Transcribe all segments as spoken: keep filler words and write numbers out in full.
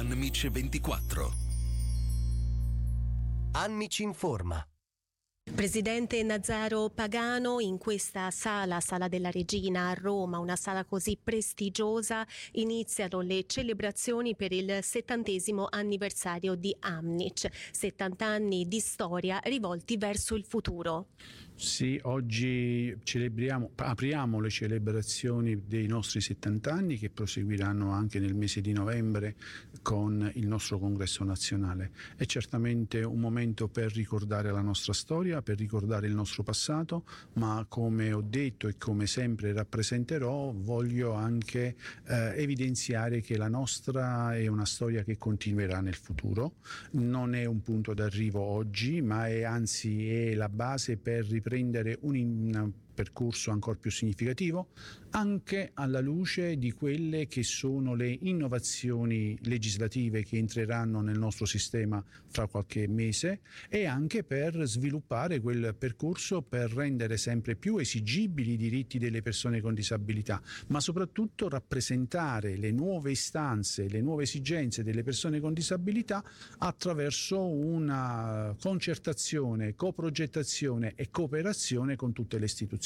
Anmic ventiquattro. Anmic informa. Presidente Nazaro Pagano, in questa sala, Sala della Regina a Roma, una sala così prestigiosa, iniziano le celebrazioni per il settantesimo anniversario di Anmic, settanta anni di storia rivolti verso il futuro. Sì, oggi celebriamo, apriamo le celebrazioni dei nostri settanta anni che proseguiranno anche nel mese di novembre con il nostro congresso nazionale. È certamente un momento per ricordare la nostra storia, per ricordare il nostro passato, ma come ho detto e come sempre rappresenterò, voglio anche eh, evidenziare che la nostra è una storia che continuerà nel futuro. Non è un punto d'arrivo oggi, ma è anzi è la base per riprendere prendere un, un percorso ancora più significativo, anche alla luce di quelle che sono le innovazioni legislative che entreranno nel nostro sistema fra qualche mese, e anche per sviluppare quel percorso per rendere sempre più esigibili i diritti delle persone con disabilità, ma soprattutto rappresentare le nuove istanze, le nuove esigenze delle persone con disabilità attraverso una concertazione, coprogettazione e cooperazione con tutte le istituzioni.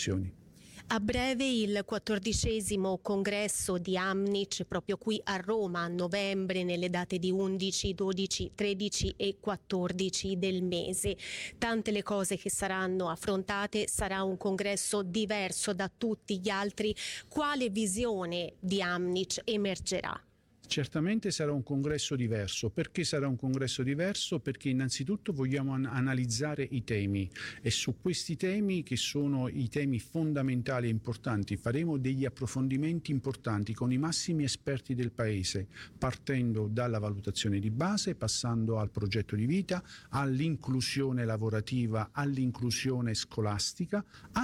A breve il quattordicesimo congresso di Anmic proprio qui a Roma a novembre nelle date di undici, dodici, tredici e quattordici del mese. Tante le cose che saranno affrontate, sarà un congresso diverso da tutti gli altri. Quale visione di Anmic emergerà? Certamente sarà un congresso diverso. Perché sarà un congresso diverso? Perché innanzitutto vogliamo an- analizzare i temi, e su questi temi, che sono i temi fondamentali e importanti, faremo degli approfondimenti importanti con i massimi esperti del Paese, partendo dalla valutazione di base, passando al progetto di vita, all'inclusione lavorativa, all'inclusione scolastica,